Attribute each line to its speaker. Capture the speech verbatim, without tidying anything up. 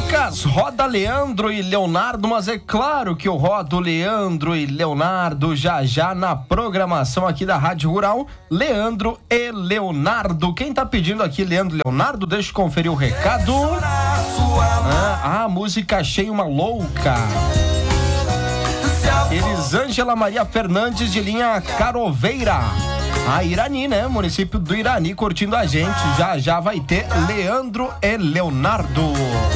Speaker 1: Lucas, roda Leandro e Leonardo, mas é claro que eu rodo Leandro e Leonardo já já na programação aqui da Rádio Rural. Leandro e Leonardo. Quem tá pedindo aqui, Leandro e Leonardo? Deixa eu conferir o recado. Ah, a música Achei Uma Louca. Elisângela Maria Fernandes, de linha Caroveira. A Irani, né? Município do Irani, curtindo a gente. Já já vai ter Leandro e Leonardo.